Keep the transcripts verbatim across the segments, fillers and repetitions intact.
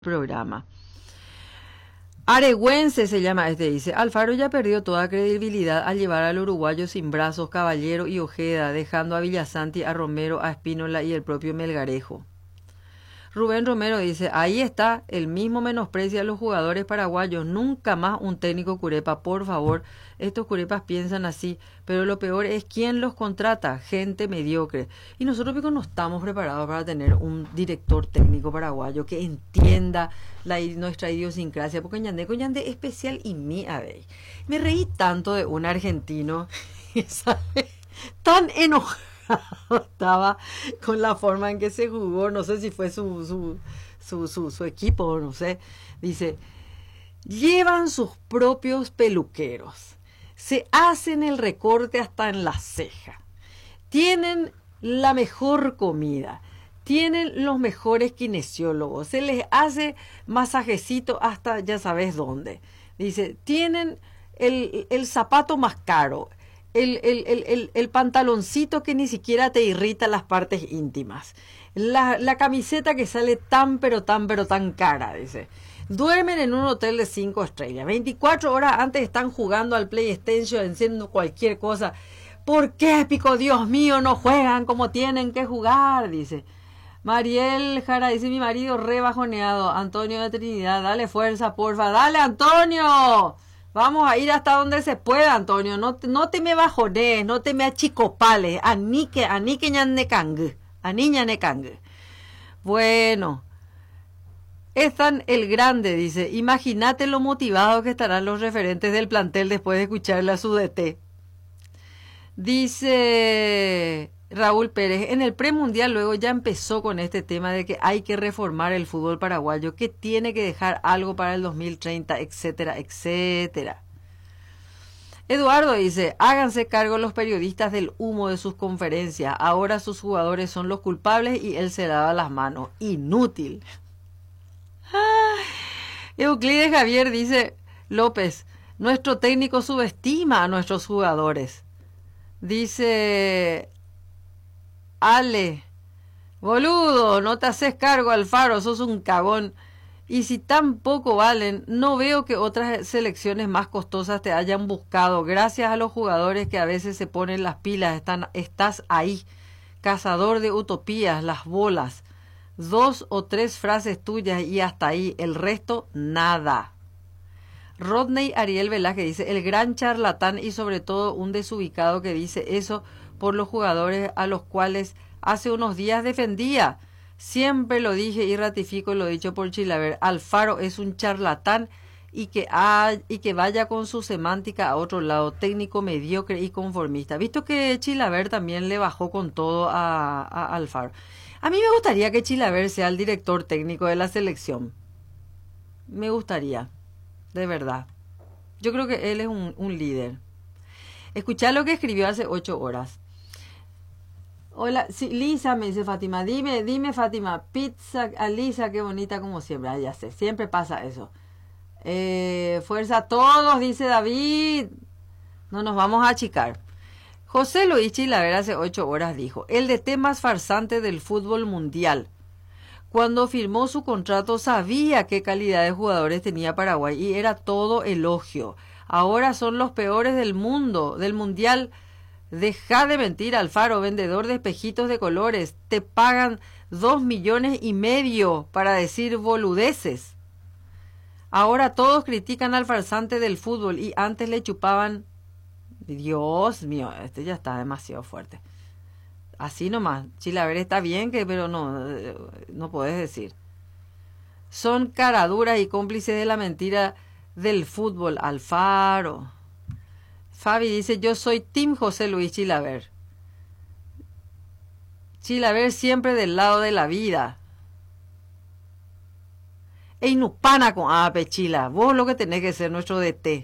programa. Aregüense se llama este, dice, Alfaro ya perdió toda credibilidad al llevar al uruguayo sin brazos, Caballero y Ojeda, dejando a Villasanti, a Romero, a Espínola y el propio Melgarejo. Rubén Romero dice, ahí está, el mismo menosprecio a los jugadores paraguayos, nunca más un técnico curepa, por favor, estos curepas piensan así, pero lo peor es quién los contrata, gente mediocre. Y nosotros Pico, no estamos preparados para tener un director técnico paraguayo que entienda la, nuestra idiosincrasia, porque Ñandé con Ñandé especial y mi, a ver, me reí tanto de un argentino, ¿sabe? Tan enojado estaba con la forma en que se jugó, no sé si fue su, su, su, su, su equipo, no sé, dice, llevan sus propios peluqueros, se hacen el recorte hasta en la ceja, tienen la mejor comida, tienen los mejores kinesiólogos, se les hace masajecito hasta ya sabes dónde, dice, tienen el, el zapato más caro, El, el, el, el, el pantaloncito que ni siquiera te irrita las partes íntimas. La, la camiseta que sale tan pero tan pero tan cara, dice. Duermen en un hotel de cinco estrellas. veinticuatro horas antes están jugando al PlayStation, haciendo cualquier cosa. ¿Por qué, Pico, Dios mío, no juegan como tienen que jugar? Dice. Mariel Jara dice, mi marido re bajoneado. Antonio de Trinidad, dale fuerza, porfa. ¡Dale, Antonio! Vamos a ir hasta donde se pueda, Antonio. No, no te me bajones, no te me achicopales. Anique, anique ñanecang. Aniña necang. Bueno. Están el grande, dice. Imagínate lo motivados que estarán los referentes del plantel después de escucharle a su D T. Dice Raúl Pérez, en el premundial luego ya empezó con este tema de que hay que reformar el fútbol paraguayo, que tiene que dejar algo para el dos mil treinta, etcétera, etcétera. Eduardo dice, háganse cargo los periodistas del humo de sus conferencias, ahora sus jugadores son los culpables y él se lava las manos. Inútil. Ah, Euclides Javier dice, López, nuestro técnico subestima a nuestros jugadores. Dice Ale, boludo, no te haces cargo, Alfaro, sos un cagón. Y si tan poco valen, no veo que otras selecciones más costosas te hayan buscado. Gracias a los jugadores que a veces se ponen las pilas, están, estás ahí. Cazador de utopías, las bolas. Dos o tres frases tuyas y hasta ahí. El resto, nada. Rodney Ariel Velázquez dice, el gran charlatán y sobre todo un desubicado que dice eso por los jugadores a los cuales hace unos días defendía. Siempre lo dije y ratifico lo dicho por Chilaver. Alfaro es un charlatán y que, ha, y que vaya con su semántica a otro lado, técnico mediocre y conformista. Visto que Chilaver también le bajó con todo a, a Alfaro. A mí me gustaría que Chilaver sea el director técnico de la selección. Me gustaría, de verdad. Yo creo que él es un, un líder. Escuchá lo que escribió hace ocho horas. Hola, sí, Lisa, me dice Fátima, dime, dime Fátima, pizza, a Lisa, qué bonita como siempre, ah, ya sé, siempre pasa eso. Eh, fuerza a todos, dice David, no nos vamos a achicar. José Luis Chilaver hace ocho horas dijo, el D T más farsante del fútbol mundial. Cuando firmó su contrato sabía qué calidad de jugadores tenía Paraguay y era todo elogio. Ahora son los peores del mundo, del mundial. Deja de mentir, Alfaro, vendedor de espejitos de colores. Te pagan dos millones y medio para decir boludeces. Ahora todos critican al farsante del fútbol y antes le chupaban. Dios mío, este ya está demasiado fuerte. Así nomás. Chilaver está bien, que, pero no, no podés decir. Son caraduras y cómplices de la mentira del fútbol, Alfaro. Fabi dice, yo soy Team José Luis Chilaver. Chilaver siempre del lado de la vida. Ey, no pana con ape, Chila. Vos lo que tenés que ser nuestro D T.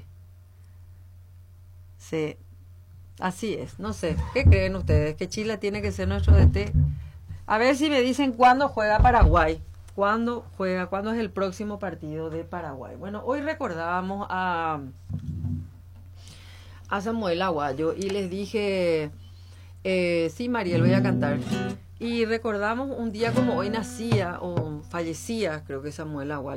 Sí, así es. No sé, ¿qué creen ustedes? ¿Que Chila tiene que ser nuestro D T? A ver si me dicen cuándo juega Paraguay. ¿Cuándo juega? ¿Cuándo es el próximo partido de Paraguay? Bueno, hoy recordábamos a... a Samuel Aguayo y les dije, eh, sí, Mariel, voy a cantar. Y recordamos un día como hoy nacía o fallecía, creo que Samuel Agual.